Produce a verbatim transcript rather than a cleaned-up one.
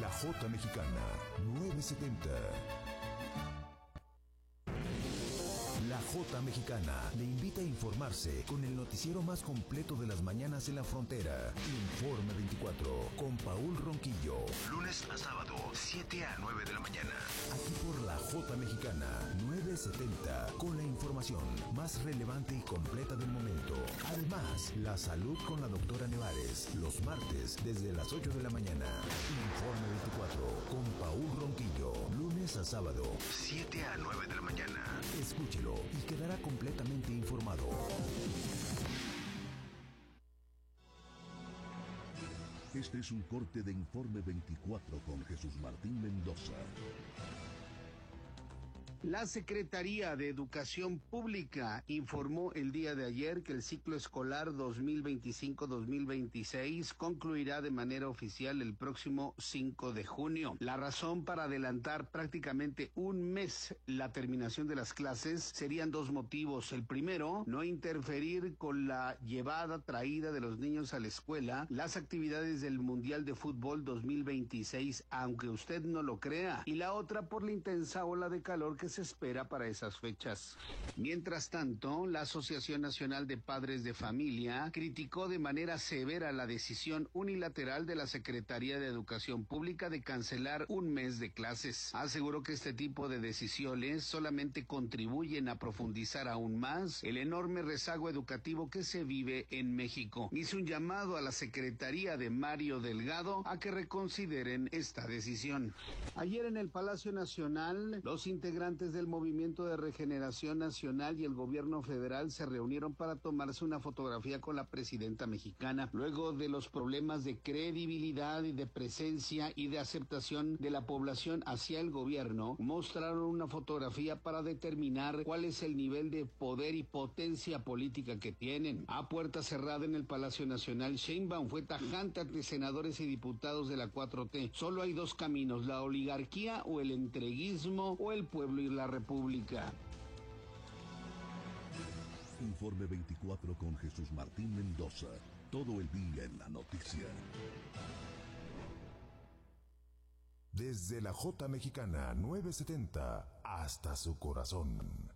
La J Mexicana, nueve setenta. La J Mexicana le invita a informarse con el noticiero más completo de las mañanas en la frontera. Informe veinticuatro, con Paul Ronquillo. Lunes a sábado, siete a nueve de la mañana. Aquí por la J Mexicana, nueve setenta, con la información más relevante y completa del momento. Además, la salud con la doctora Nevares, los martes desde las ocho de la mañana. Informe veinticuatro, con Paul Ronquillo. Lunes a sábado, siete a nueve de la mañana. Escúchelo y quedará completamente informado. Este es un corte de Informe veinticuatro con Jesús Martín Mendoza. La Secretaría de Educación Pública informó el día de ayer que el ciclo escolar dos mil veinticinco dos mil veintiséis concluirá de manera oficial el próximo cinco de junio. La razón para adelantar prácticamente un mes la terminación de las clases serían dos motivos. El primero, no interferir con la llevada, traída de los niños a la escuela, las actividades del Mundial de Fútbol dos mil veintiséis, aunque usted no lo crea. Y la otra, por la intensa ola de calor que se espera para esas fechas. Mientras tanto, la Asociación Nacional de Padres de Familia criticó de manera severa la decisión unilateral de la Secretaría de Educación Pública de cancelar un mes de clases. Aseguró que este tipo de decisiones solamente contribuyen a profundizar aún más el enorme rezago educativo que se vive en México. Hizo un llamado a la Secretaría de Mario Delgado a que reconsideren esta decisión. Ayer en el Palacio Nacional, los integrantes del Movimiento de Regeneración Nacional y el gobierno federal se reunieron para tomarse una fotografía con la presidenta mexicana. Luego de los problemas de credibilidad y de presencia y de aceptación de la población hacia el gobierno, mostraron una fotografía para determinar cuál es el nivel de poder y potencia política que tienen. A puerta cerrada en el Palacio Nacional, Sheinbaum fue tajante ante senadores y diputados de la cuatro T. Solo hay dos caminos: la oligarquía o el entreguismo, o el pueblo y la república. Informe veinticuatro con Jesús Martín Mendoza. Todo el día en la noticia. Desde la J Mexicana nueve setenta hasta su corazón.